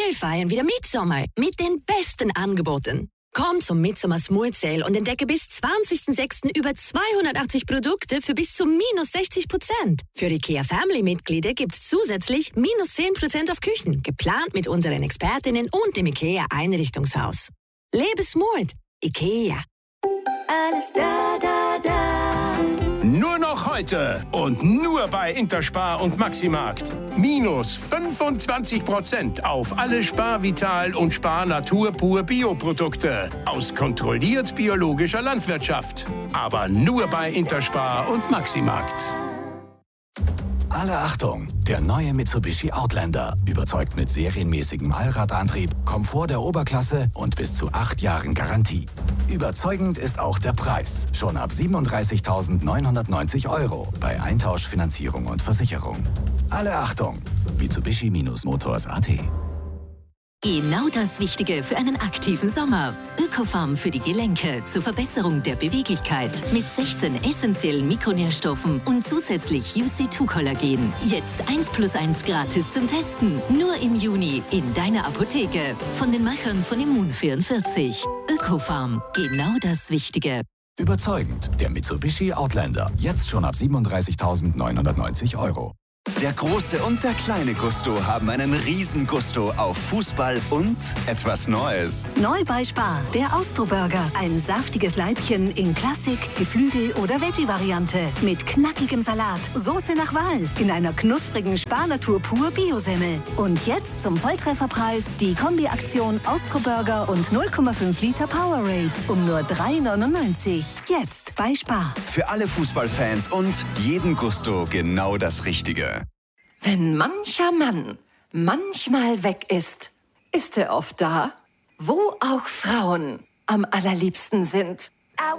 Wir feiern wieder Mitsommer mit den besten Angeboten. Komm zum Mitsommer Smooth Sale und entdecke bis 20.06. über 280 Produkte für bis zu minus 60%. Für IKEA Family-Mitglieder gibt's zusätzlich minus 10% auf Küchen, geplant mit unseren Expertinnen und dem IKEA Einrichtungshaus. Lebe smooth. IKEA. Alles da, da, da. Nur noch heute und nur bei Interspar und Maximarkt. Minus 25% auf alle Spar Vital und Spar Natur pur Bioprodukte aus kontrolliert biologischer Landwirtschaft. Aber nur bei Interspar und Maximarkt. Alle Achtung! Der neue Mitsubishi Outlander überzeugt mit serienmäßigem Allradantrieb, Komfort der Oberklasse und bis zu 8 Jahren Garantie. Überzeugend ist auch der Preis. Schon ab 37.990 € bei Eintausch, Finanzierung und Versicherung. Alle Achtung! Mitsubishi-Motors.at. Genau das Wichtige für einen aktiven Sommer. Ökofarm für die Gelenke zur Verbesserung der Beweglichkeit mit 16 essentiellen Mikronährstoffen und zusätzlich UC2-Kollagen. Jetzt 1+1 gratis zum Testen. Nur im Juni in deiner Apotheke. Von den Machern von Immun44. Ökofarm. Genau das Wichtige. Überzeugend. Der Mitsubishi Outlander. Jetzt schon ab 37.990 €. Der große und der kleine Gusto haben einen Riesengusto auf Fußball und etwas Neues. Neu bei Spar, der Austro-Burger. Ein saftiges Leibchen in Klassik, Geflügel- oder Veggie-Variante. Mit knackigem Salat, Soße nach Wahl, in einer knusprigen Spar-Natur pur Bio-Semmel. Und jetzt zum Volltrefferpreis die Kombi-Aktion Austro-Burger und 0,5 Liter Powerade um nur 3,99 €. Jetzt bei Spar. Für alle Fußballfans und jeden Gusto genau das Richtige. Wenn mancher Mann manchmal weg ist, ist er oft da, wo auch Frauen am allerliebsten sind.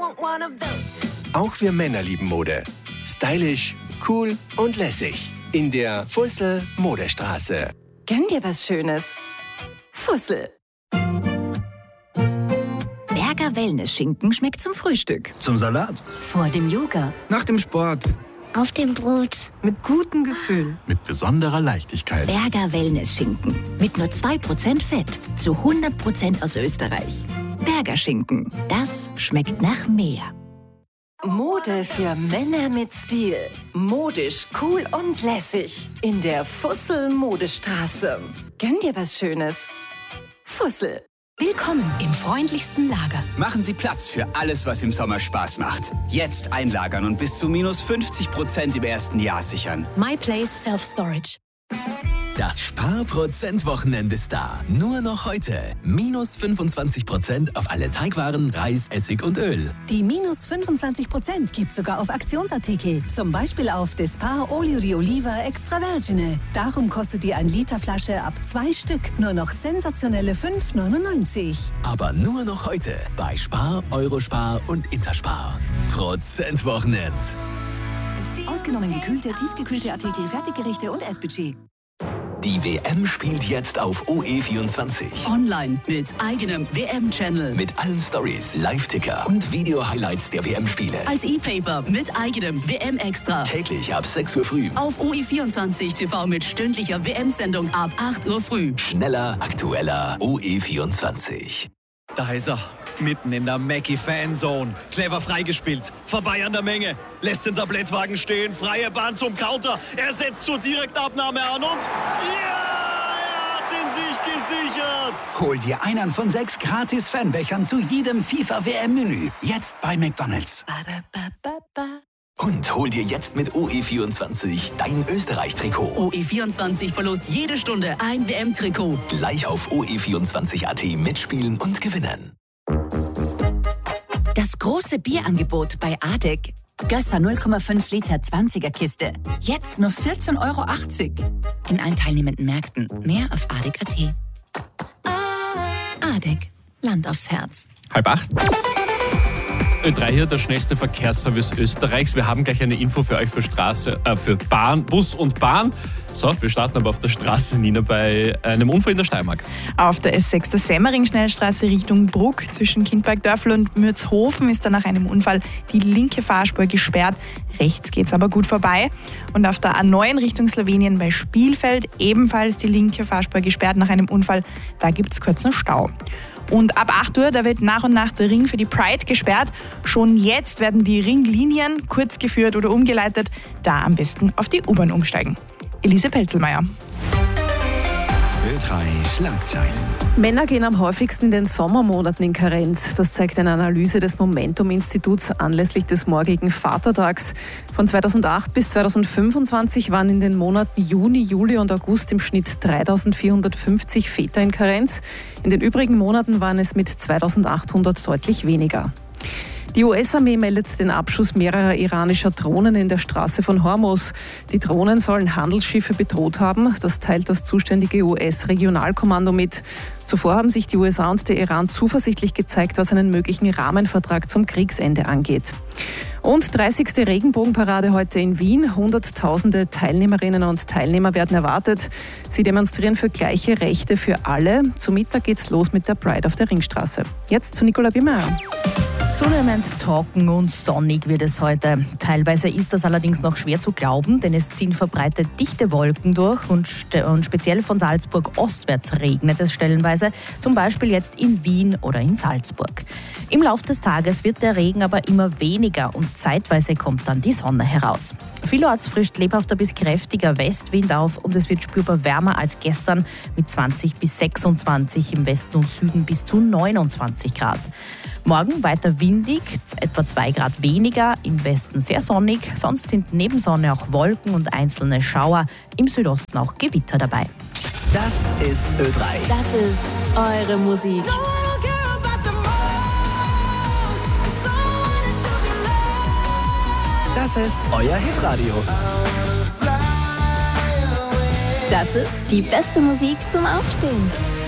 Auch wir Männer lieben Mode. Stylisch, cool und lässig. In der Fussel Modestraße. Gönn dir was Schönes. Fussel. Berger Wellness-Schinken schmeckt zum Frühstück. Zum Salat. Vor dem Yoga. Nach dem Sport. Auf dem Brot. Mit gutem Gefühl. Mit besonderer Leichtigkeit. Berger Wellness-Schinken. Mit nur 2% Fett. Zu 100% aus Österreich. Berger Schinken. Das schmeckt nach mehr. Mode für Männer mit Stil. Modisch, cool und lässig. In der Fussel Modestraße. Gönn dir was Schönes. Fussel. Willkommen im freundlichsten Lager. Machen Sie Platz für alles, was im Sommer Spaß macht. Jetzt einlagern und bis zu minus 50% im ersten Jahr sichern. MyPlace Self-Storage. Das Spar-Prozent-Wochenende ist da. Nur noch heute. Minus 25% auf alle Teigwaren, Reis, Essig und Öl. Die minus 25% gibt sogar auf Aktionsartikel. Zum Beispiel auf Despar Olio di Oliva Extra Vergine. Darum kostet die 1 Liter Flasche ab 2 Stück nur noch sensationelle 5,99 €. Aber nur noch heute bei Spar, Eurospar und Interspar. Prozent-Wochenend. Ausgenommen gekühlte, tiefgekühlte Artikel, Fertiggerichte und Essbudget. Die WM spielt jetzt auf OE24. Online mit eigenem WM-Channel. Mit allen Stories, Live-Ticker und Video-Highlights der WM-Spiele. Als E-Paper mit eigenem WM-Extra. Täglich ab 6 Uhr früh. Auf OE24 TV mit stündlicher WM-Sendung ab 8 Uhr früh. Schneller, aktueller OE24. Da ist er. Mitten in der Mackie-Fanzone. Clever freigespielt. Vorbei an der Menge. Lässt den Tablettwagen stehen. Freie Bahn zum Counter. Er setzt zur Direktabnahme an und... Ja! Er hat ihn sich gesichert! Hol dir einen von 6 gratis Fanbechern zu jedem FIFA-WM-Menü. Jetzt bei McDonald's. Und hol dir jetzt mit OE24 dein Österreich-Trikot. OE24 verlost jede Stunde ein WM-Trikot. Gleich auf OE24.at mitspielen und gewinnen. Das große Bierangebot bei ADEC. Gösser 0,5 Liter 20er Kiste. Jetzt nur 14,80 € in allen teilnehmenden Märkten. Mehr auf adec.at. ADEC. Land aufs Herz. 7:30. Ö3 hier, der schnellste Verkehrsservice Österreichs. Wir haben gleich eine Info für euch für Bahn, Bus und Bahn. So, wir starten aber auf der Straße, Nina, bei einem Unfall in der Steiermark. Auf der S6 der Semmering-Schnellstraße Richtung Bruck zwischen Kindberg-Dörfel und Mürzhofen ist nach einem Unfall die linke Fahrspur gesperrt. Rechts geht es aber gut vorbei. Und auf der A9 Richtung Slowenien bei Spielfeld ebenfalls die linke Fahrspur gesperrt nach einem Unfall. Da gibt es kurzen Stau. Und ab 8 Uhr, da wird nach und nach der Ring für die Pride gesperrt. Schon jetzt werden die Ringlinien kurz geführt oder umgeleitet. Da am besten auf die U-Bahn umsteigen. Elise Pelzelmeier. Ö3 Schlagzeilen. Männer gehen am häufigsten in den Sommermonaten in Karenz. Das zeigt eine Analyse des Momentum-Instituts anlässlich des morgigen Vatertags. Von 2008 bis 2025 waren in den Monaten Juni, Juli und August im Schnitt 3.450 Väter in Karenz. In den übrigen Monaten waren es mit 2.800 deutlich weniger. Die US-Armee meldet den Abschuss mehrerer iranischer Drohnen in der Straße von Hormuz. Die Drohnen sollen Handelsschiffe bedroht haben. Das teilt das zuständige US-Regionalkommando mit. Zuvor haben sich die USA und der Iran zuversichtlich gezeigt, was einen möglichen Rahmenvertrag zum Kriegsende angeht. Und 30. Regenbogenparade heute in Wien. Hunderttausende Teilnehmerinnen und Teilnehmer werden erwartet. Sie demonstrieren für gleiche Rechte für alle. Zu Mittag geht's los mit der Pride auf der Ringstraße. Jetzt zu Nicola Wimmer. Zunehmend trocken und sonnig wird es heute. Teilweise ist das allerdings noch schwer zu glauben, denn es ziehen verbreitet dichte Wolken durch und speziell von Salzburg ostwärts regnet es stellenweise, zum Beispiel jetzt in Wien oder in Salzburg. Im Laufe des Tages wird der Regen aber immer weniger und zeitweise kommt dann die Sonne heraus. Vielerorts frischt lebhafter bis kräftiger Westwind auf und es wird spürbar wärmer als gestern mit 20 bis 26, im Westen und Süden bis zu 29 Grad. Morgen weiter windig, etwa 2 Grad weniger, im Westen sehr sonnig, sonst sind neben Sonne auch Wolken und einzelne Schauer, im Südosten auch Gewitter dabei. Das ist Ö3. Das ist eure Musik. Das ist euer Hitradio. Das ist die beste Musik zum Aufstehen.